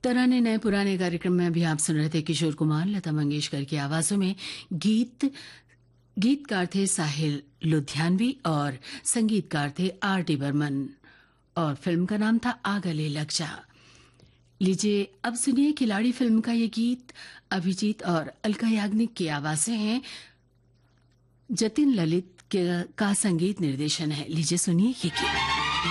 तराने नए पुराने कार्यक्रम में अभी आप सुन रहे थे किशोर कुमार, लता मंगेशकर की आवाजों में गीतकार थे साहिल लुधियानवी और संगीतकार थे R.D. बर्मन और फिल्म का नाम था आ गले लग जा। लीजिए अब सुनिए खिलाड़ी फिल्म का ये गीत। अभिजीत और अलका याग्निक की आवाजें हैं, जतिन ललित का संगीत निर्देशन है। लीजिए सुनिए ये गीत।